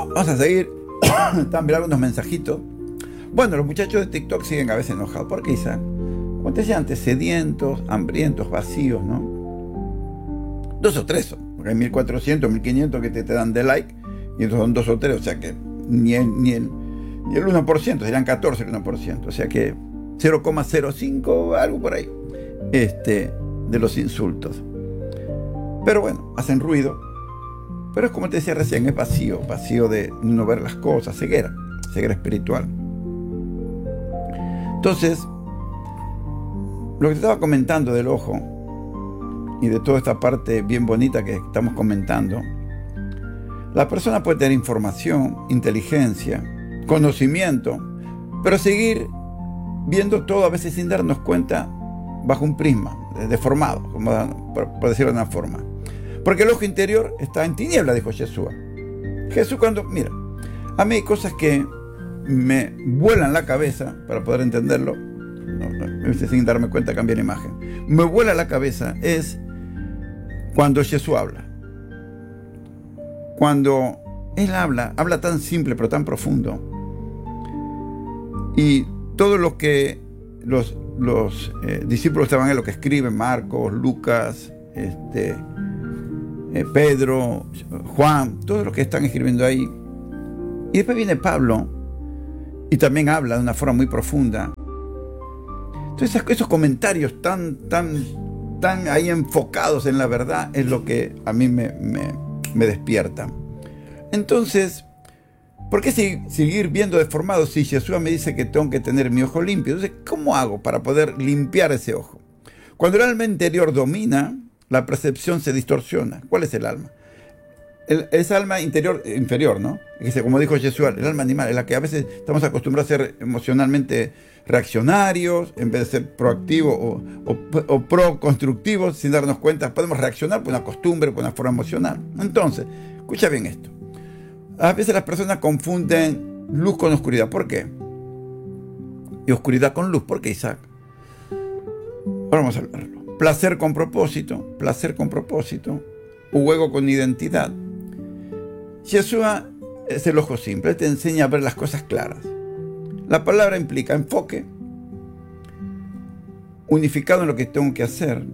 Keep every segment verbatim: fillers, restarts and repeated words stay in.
vamos a seguir. Están mirando unos mensajitos. Bueno, los muchachos de TikTok siguen a veces enojados. ¿Por qué, Isaac? Como te decía antes, sedientos, hambrientos, vacíos, ¿no? Dos o tres son. Porque hay mil cuatrocientos, mil quinientos que te, te dan de like. Y estos son dos o tres. O sea que ni el, ni el, ni el uno por ciento. Serían catorce el uno por ciento. O sea que cero coma cero cinco, algo por ahí. Este, de los insultos. Pero bueno, hacen ruido. Pero es como te decía recién, es vacío. Vacío de no ver las cosas. Ceguera. Ceguera espiritual. Entonces, lo que te estaba comentando del ojo y de toda esta parte bien bonita que estamos comentando, la persona puede tener información, inteligencia, conocimiento, pero seguir viendo todo a veces sin darnos cuenta bajo un prisma, deformado, como por, por decirlo de una forma. Porque el ojo interior está en tiniebla, dijo Jesús. Jesús cuando, mira, a mí hay cosas que me vuelan la cabeza para poder entenderlo, no, no, sin darme cuenta cambié la imagen. Me vuela la cabeza es cuando Jesús habla. Cuando Él habla, habla tan simple pero tan profundo. Y todo lo que los, los eh, discípulos de Evangelio que escriben, Marcos, Lucas, este, eh, Pedro, Juan, todos los que están escribiendo ahí. Y después viene Pablo y también habla de una forma muy profunda. Entonces esos comentarios tan, tan, tan ahí enfocados en la verdad es lo que a mí me, me, me despierta. Entonces, ¿por qué seguir viendo deformado si Jesús me dice que tengo que tener mi ojo limpio? Entonces, ¿cómo hago para poder limpiar ese ojo? Cuando el alma interior domina, la percepción se distorsiona. ¿Cuál es el alma? El, es alma interior, inferior, ¿no? Como dijo Jesús, el alma animal, es la que a veces estamos acostumbrados a ser emocionalmente reaccionarios, en vez de ser proactivos o, o, o pro-constructivos, sin darnos cuenta, podemos reaccionar por una costumbre, por una forma emocional. Entonces, escucha bien esto. A veces las personas confunden luz con oscuridad. ¿Por qué? Y oscuridad con luz. ¿Por qué, Isaac? Ahora vamos a hablarlo. Placer con propósito, placer con propósito, juego con identidad. Yeshua es el ojo simple, Él te enseña a ver las cosas claras. La palabra implica enfoque, unificado en lo que tengo que hacer.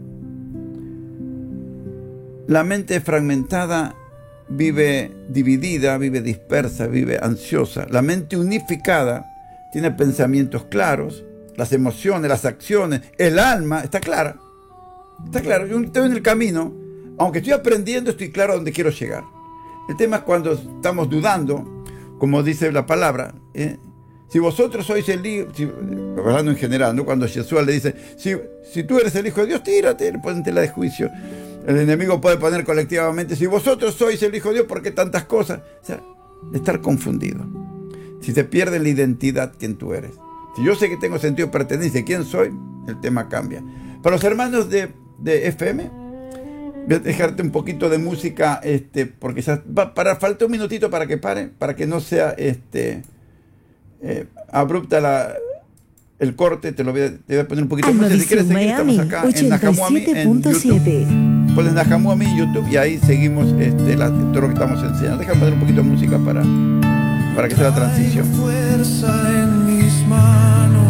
La mente fragmentada vive dividida, vive dispersa, vive ansiosa. La mente unificada tiene pensamientos claros, las emociones, las acciones, el alma está clara. Está claro, yo estoy en el camino, aunque estoy aprendiendo, estoy claro a dónde quiero llegar. El tema es cuando estamos dudando, como dice la palabra, ¿eh? Si vosotros sois el hijo, si, hablando en general, ¿no? Cuando Jesús le dice, si, si tú eres el hijo de Dios, tírate, ponte tela de juicio. El enemigo puede poner colectivamente, si vosotros sois el hijo de Dios, ¿por qué tantas cosas? O sea, estar confundido. Si te pierde la identidad, quién tú eres. Si yo sé que tengo sentido de pertenencia, quién soy, el tema cambia. Para los hermanos de, de F M, voy a dejarte un poquito de música, este, porque ya va para, falta un minutito para que pare, para que no sea este, eh, abrupta la, el corte. Te lo voy a, te voy a poner un poquito más. Si quieres seguir, estamos acá en Najamuami en YouTube. Pones Najamuami en YouTube y ahí seguimos este, la, todo lo que estamos enseñando. Déjame poner un poquito de música para, para que sea la transición. Fuerza en mis manos.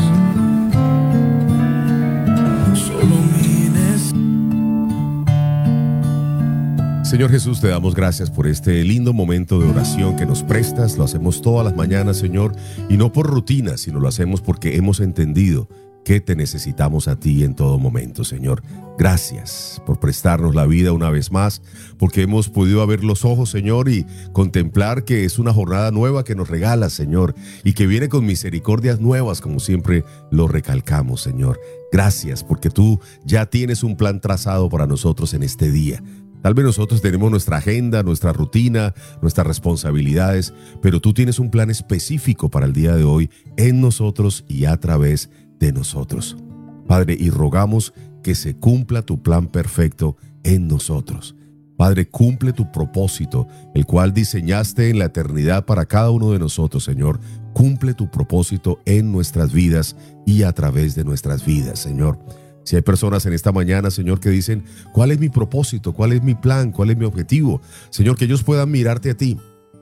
Señor Jesús, te damos gracias por este lindo momento de oración que nos prestas. Lo hacemos todas las mañanas, Señor, y no por rutina, sino lo hacemos porque hemos entendido que te necesitamos a ti en todo momento, Señor. Gracias por prestarnos la vida una vez más, porque hemos podido abrir los ojos, Señor, y contemplar que es una jornada nueva que nos regalas, Señor, y que viene con misericordias nuevas, como siempre lo recalcamos, Señor. Gracias, porque tú ya tienes un plan trazado para nosotros en este día. Tal vez nosotros tenemos nuestra agenda, nuestra rutina, nuestras responsabilidades, pero tú tienes un plan específico para el día de hoy en nosotros y a través de nosotros. Padre, y rogamos que se cumpla tu plan perfecto en nosotros. Padre, cumple tu propósito, el cual diseñaste en la eternidad para cada uno de nosotros, Señor. Cumple tu propósito en nuestras vidas y a través de nuestras vidas, Señor. Si hay personas en esta mañana, Señor, que dicen, ¿cuál es mi propósito? ¿Cuál es mi plan? ¿Cuál es mi objetivo? Señor, que ellos puedan mirarte a ti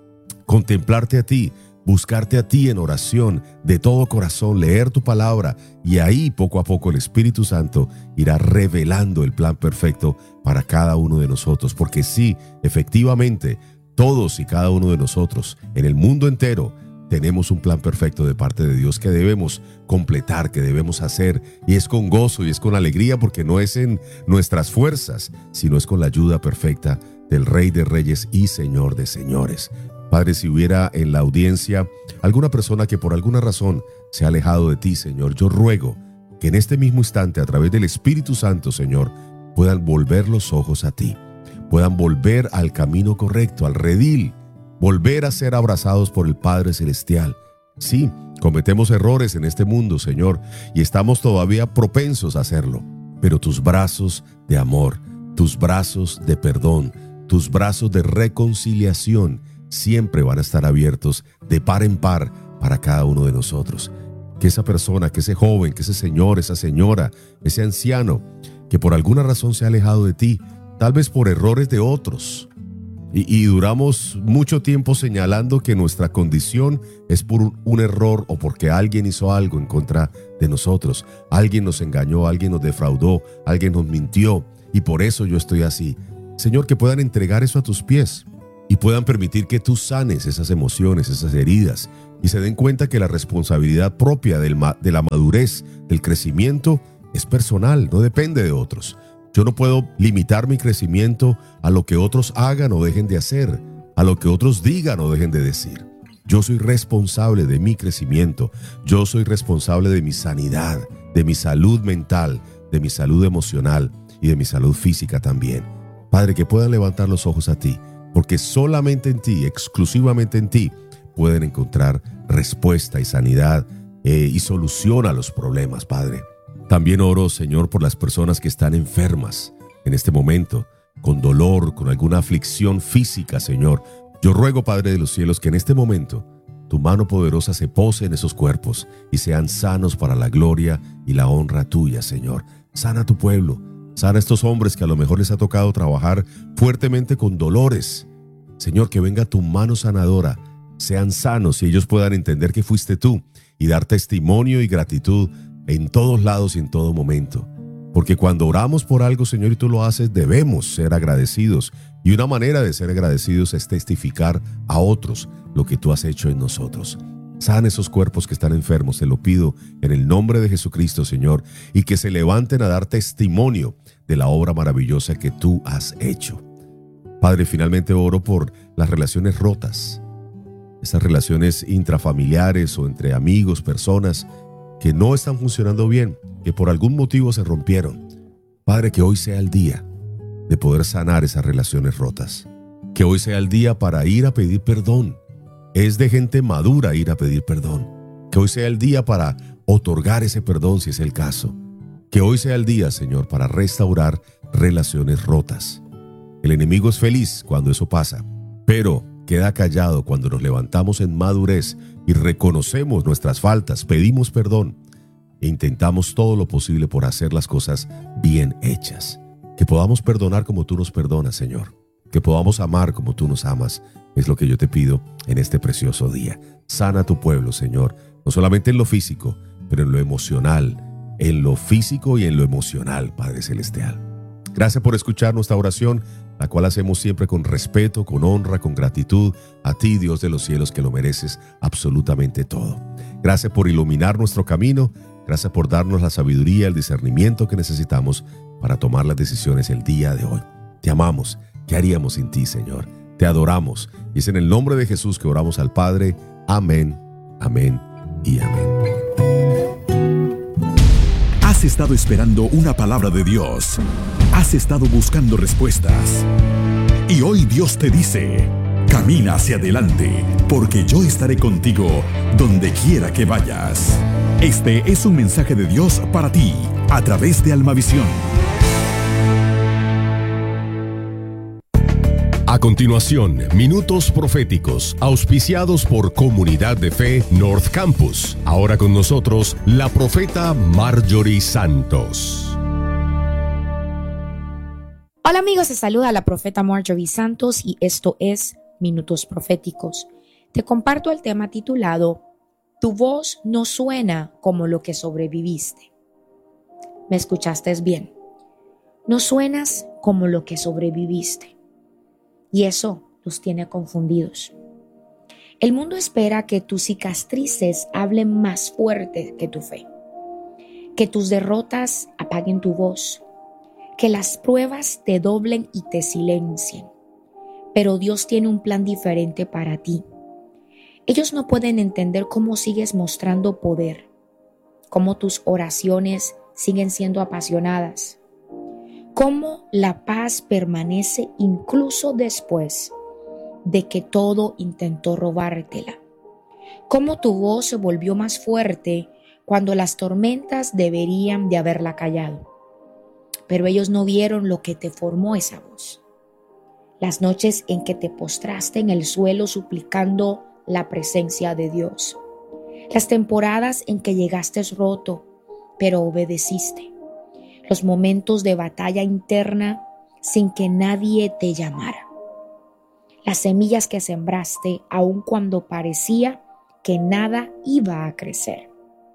contemplarte a ti, buscarte a ti en oración de todo corazón, leer tu palabra, y ahí poco a poco el Espíritu Santo irá revelando el plan perfecto para cada uno de nosotros. Porque sí, efectivamente, todos y cada uno de nosotros en el mundo entero tenemos un plan perfecto de parte de Dios que debemos completar, que debemos hacer, y es con gozo y es con alegría, porque no es en nuestras fuerzas, sino es con la ayuda perfecta del Rey de Reyes y Señor de Señores. Padre, si hubiera en la audiencia alguna persona que por alguna razón se ha alejado de ti, Señor, yo ruego que en este mismo instante, a través del Espíritu Santo, Señor, puedan volver los ojos a ti, puedan volver al camino correcto, al redil, volver a ser abrazados por el Padre Celestial. Sí, cometemos errores en este mundo, Señor, y estamos todavía propensos a hacerlo, pero tus brazos de amor, tus brazos de perdón, tus brazos de reconciliación siempre van a estar abiertos de par en par para cada uno de nosotros. Que esa persona, que ese joven, que ese señor, esa señora, ese anciano, que por alguna razón se ha alejado de ti, tal vez por errores de otros, y, y duramos mucho tiempo señalando que nuestra condición es por un, un error o porque alguien hizo algo en contra de nosotros, alguien nos engañó, alguien nos defraudó, alguien nos mintió, y por eso yo estoy así. Señor, que puedan entregar eso a tus pies y puedan permitir que tú sanes esas emociones, esas heridas, y se den cuenta que la responsabilidad propia del ma- de la madurez, del crecimiento, es personal, no depende de otros. Yo no puedo limitar mi crecimiento a lo que otros hagan o dejen de hacer, a lo que otros digan o dejen de decir. Yo soy responsable de mi crecimiento, yo soy responsable de mi sanidad, de mi salud mental, de mi salud emocional y de mi salud física también. Padre, que puedan levantar los ojos a ti, porque solamente en ti, exclusivamente en ti, pueden encontrar respuesta y sanidad eh, y solución a los problemas, Padre. También oro, Señor, por las personas que están enfermas en este momento, con dolor, con alguna aflicción física, Señor. Yo ruego, Padre de los cielos, que en este momento tu mano poderosa se pose en esos cuerpos y sean sanos para la gloria y la honra tuya, Señor. Sana a tu pueblo, sana a estos hombres que a lo mejor les ha tocado trabajar fuertemente con dolores. Señor, que venga tu mano sanadora, sean sanos y ellos puedan entender que fuiste tú y dar testimonio y gratitud en todos lados y en todo momento. Porque cuando oramos por algo, Señor, y tú lo haces, debemos ser agradecidos. Y una manera de ser agradecidos es testificar a otros lo que tú has hecho en nosotros. Sana esos cuerpos que están enfermos, te lo pido en el nombre de Jesucristo, Señor, y que se levanten a dar testimonio de la obra maravillosa que tú has hecho. Padre, finalmente oro por las relaciones rotas, esas relaciones intrafamiliares o entre amigos, personas que no están funcionando bien, que por algún motivo se rompieron. Padre, que hoy sea el día de poder sanar esas relaciones rotas. Que hoy sea el día para ir a pedir perdón. Es de gente madura ir a pedir perdón. Que hoy sea el día para otorgar ese perdón si es el caso. Que hoy sea el día, Señor, para restaurar relaciones rotas. El enemigo es feliz cuando eso pasa, pero queda callado cuando nos levantamos en madurez y reconocemos nuestras faltas, pedimos perdón e intentamos todo lo posible por hacer las cosas bien hechas. Que podamos perdonar como tú nos perdonas, Señor. Que podamos amar como tú nos amas. Es lo que yo te pido en este precioso día. Sana a tu pueblo, Señor, no solamente en lo físico, pero en lo emocional, en lo físico y en lo emocional, Padre Celestial. Gracias por escuchar nuestra oración, la cual hacemos siempre con respeto, con honra, con gratitud a ti, Dios de los cielos, que lo mereces absolutamente todo. Gracias por iluminar nuestro camino, gracias por darnos la sabiduría, el discernimiento que necesitamos para tomar las decisiones el día de hoy. Te amamos. ¿Qué haríamos sin ti, Señor? Te adoramos. Y es en el nombre de Jesús que oramos al Padre. Amén, amén y amén. Has estado esperando una palabra de Dios. Has estado buscando respuestas. Y hoy Dios te dice: camina hacia adelante, porque yo estaré contigo donde quiera que vayas. Este es un mensaje de Dios para ti, a través de Almavisión. A continuación, minutos proféticos, auspiciados por Comunidad de Fe North Campus. Ahora con nosotros, la profeta Marjorie Santos. Hola amigos, se saluda la profeta Marjorie Santos y esto es Minutos Proféticos. Te comparto el tema titulado Tu voz no suena como lo que sobreviviste. ¿Me escuchaste bien? No suenas como lo que sobreviviste. Y eso los tiene confundidos. El mundo espera que tus cicatrices hablen más fuerte que tu fe, que tus derrotas apaguen tu voz, que las pruebas te doblen y te silencien. Pero Dios tiene un plan diferente para ti. Ellos no pueden entender cómo sigues mostrando poder, cómo tus oraciones siguen siendo apasionadas, cómo la paz permanece incluso después de que todo intentó robártela, cómo tu voz se volvió más fuerte cuando las tormentas deberían de haberla callado. Pero ellos no vieron lo que te formó esa voz. Las noches en que te postraste en el suelo suplicando la presencia de Dios. Las temporadas en que llegaste roto, pero obedeciste. Los momentos de batalla interna sin que nadie te llamara. Las semillas que sembraste aun cuando parecía que nada iba a crecer.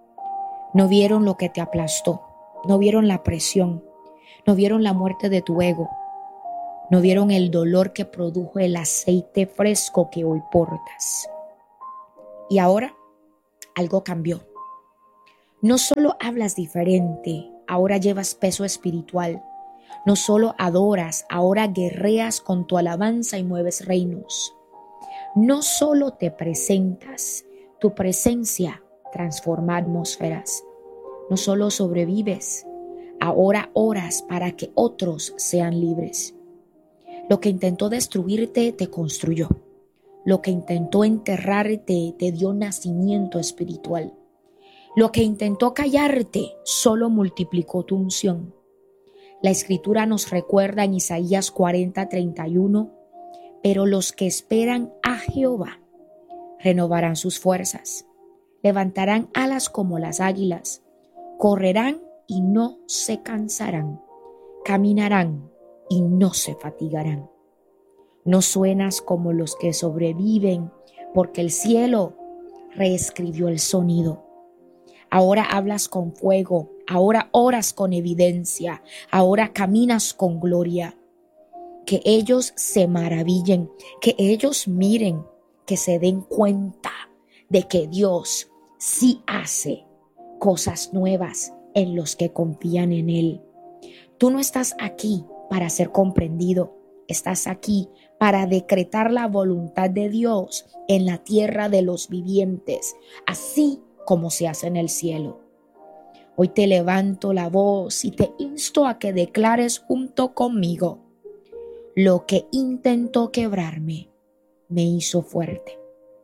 No vieron lo que te aplastó, no vieron la presión, no vieron la muerte de tu ego, no vieron el dolor que produjo el aceite fresco que hoy portas. Y ahora algo cambió. No solo hablas diferente, ahora llevas peso espiritual. No solo adoras, ahora guerreas con tu alabanza y mueves reinos. No solo te presentas, tu presencia transforma atmósferas. No solo sobrevives, ahora oras para que otros sean libres. Lo que intentó destruirte te construyó. Lo que intentó enterrarte te dio nacimiento espiritual. Lo que intentó callarte solo multiplicó tu unción. La Escritura nos recuerda en Isaías cuarenta, treinta y uno, pero los que esperan a Jehová renovarán sus fuerzas, levantarán alas como las águilas, correrán y no se cansarán, caminarán y no se fatigarán. No suenas como los que sobreviven, porque el cielo reescribió el sonido. Ahora hablas con fuego, ahora oras con evidencia, ahora caminas con gloria. Que ellos se maravillen, que ellos miren, que se den cuenta de que Dios sí hace cosas nuevas en los que confían en Él. Tú no estás aquí para ser comprendido, estás aquí para decretar la voluntad de Dios en la tierra de los vivientes, así como se hace en el cielo. Hoy te levanto la voz y te insto a que declares junto conmigo: lo que intentó quebrarme me hizo fuerte.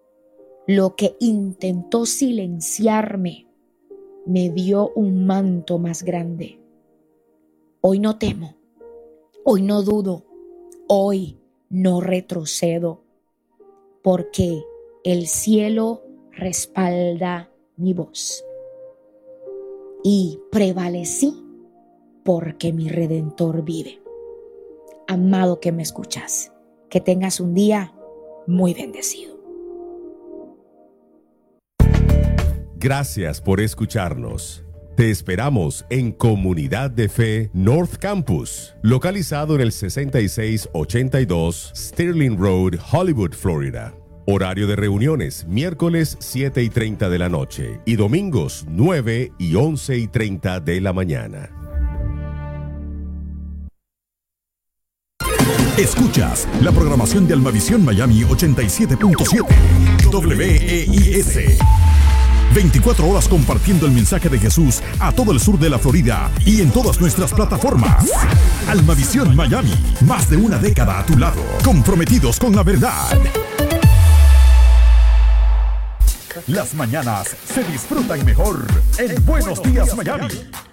Lo que intentó silenciarme me dio un manto más grande. Hoy no temo, hoy no dudo, hoy no retrocedo, porque el cielo respalda mi voz. Y prevalecí porque mi Redentor vive. Amado que me escuchas, que tengas un día muy bendecido. Gracias por escucharnos. Te esperamos en Comunidad de Fe North Campus, localizado en el sesenta y seis ochenta y dos Sterling Road, Hollywood, Florida. Horario de reuniones, miércoles siete y treinta de la noche y domingos nueve y once y treinta de la mañana. Escuchas la programación de Almavisión Miami ochenta y siete punto siete W E I S. veinticuatro horas compartiendo el mensaje de Jesús a todo el sur de la Florida y en todas nuestras plataformas. Almavisión Miami, más de una década a tu lado, comprometidos con la verdad. Las mañanas se disfrutan mejor en Buenos Días Miami.